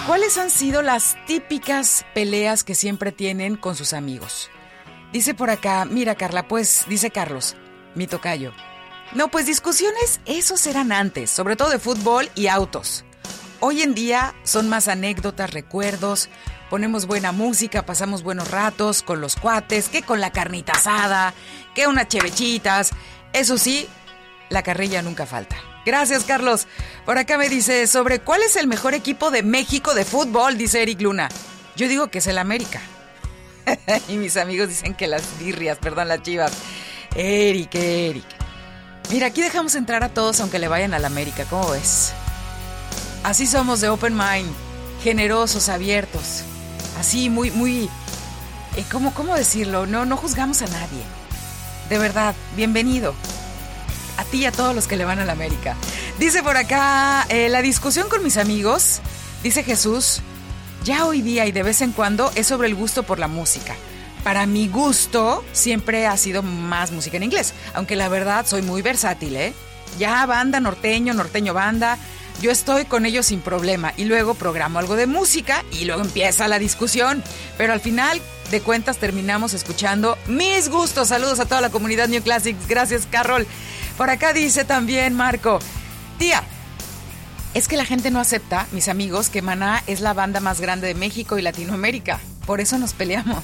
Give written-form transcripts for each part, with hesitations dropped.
¿Cuáles han sido las típicas peleas que siempre tienen con sus amigos? Dice por acá, mira Carla, pues, dice Carlos, mi tocayo. No, pues discusiones, esos eran antes, sobre todo de fútbol y autos. Hoy en día son más anécdotas, recuerdos, ponemos buena música, pasamos buenos ratos con los cuates, que con la carnita asada, que unas chevechitas. Eso sí, la carrilla nunca falta. Gracias, Carlos. Por acá me dice, sobre cuál es el mejor equipo de México de fútbol, dice Eric Luna. Yo digo que es el América. Y mis amigos dicen que las Chivas. Eric. Mira, aquí dejamos entrar a todos aunque le vayan al América, ¿cómo ves? Así somos de open mind, generosos, abiertos. Así, muy... ¿Cómo decirlo? No juzgamos a nadie. De verdad, bienvenido. A ti y a todos los que le van a la América. Dice por acá, la discusión con mis amigos, dice Jesús, ya hoy día y de vez en cuando es sobre el gusto por la música. Para mi gusto siempre ha sido más música en inglés, aunque la verdad soy muy versátil, ¿eh? Ya banda, norteño banda, yo estoy con ellos sin problema y luego programo algo de música y luego empieza la discusión, pero al final de cuentas terminamos escuchando mis gustos. Saludos a toda la comunidad New Classics, gracias Carol. Por acá dice también Marco, tía, es que la gente no acepta, mis amigos, que Maná es la banda más grande de México y Latinoamérica. Por eso nos peleamos.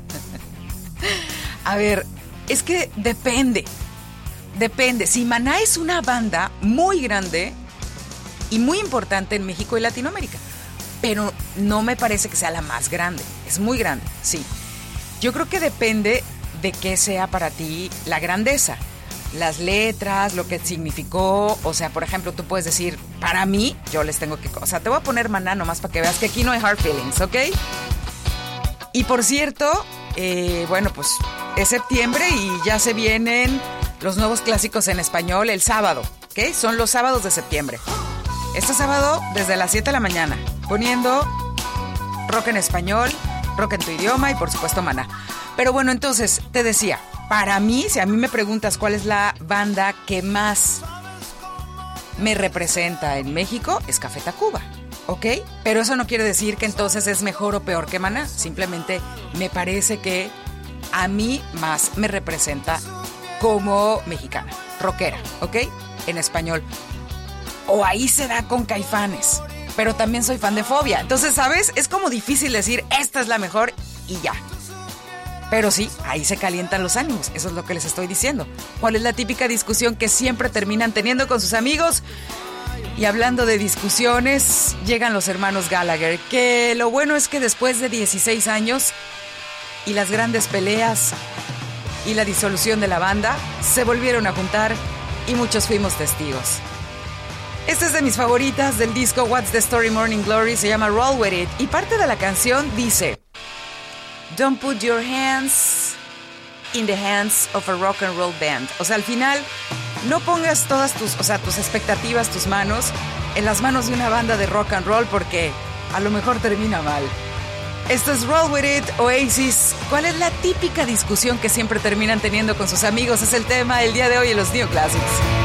A ver, es que depende. Si Maná es una banda muy grande y muy importante en México y Latinoamérica, pero no me parece que sea la más grande. Es muy grande, sí. Yo creo que depende de qué sea para ti la grandeza. Las letras, lo que significó, o sea, por ejemplo, tú puedes decir, para mí, yo les tengo que... O sea, te voy a poner Maná nomás para que veas que aquí no hay hard feelings, ¿ok? Y por cierto, bueno, pues es septiembre y ya se vienen los nuevos clásicos en español el sábado, ¿ok? Son los sábados de septiembre. Este sábado, desde las 7 de la mañana, poniendo rock en español, rock en tu idioma y por supuesto Maná. Pero bueno, entonces, te decía... Para mí, si a mí me preguntas cuál es la banda que más me representa en México, es Café Tacuba, ¿ok? Pero eso no quiere decir que entonces es mejor o peor que Maná. Simplemente me parece que a mí más me representa como mexicana, rockera, ¿ok? En español. O ahí se da con Caifanes, pero también soy fan de Fobia. Entonces, ¿sabes? Es como difícil decir, esta es la mejor y ya. Pero sí, ahí se calientan los ánimos, eso es lo que les estoy diciendo. ¿Cuál es la típica discusión que siempre terminan teniendo con sus amigos? Y hablando de discusiones, llegan los hermanos Gallagher, que lo bueno es que después de 16 años y las grandes peleas y la disolución de la banda, se volvieron a juntar y muchos fuimos testigos. Esta es de mis favoritas del disco What's the Story Morning Glory, se llama Roll With It, y parte de la canción dice... Don't put your hands in the hands of a rock and roll band. O sea, al final, no pongas todas tus expectativas, tus manos, en las manos de una banda de rock and roll porque a lo mejor termina mal. Esto es Roll With It, Oasis. ¿Cuál es la típica discusión que siempre terminan teniendo con sus amigos? Es el tema el día de hoy en los New Classics.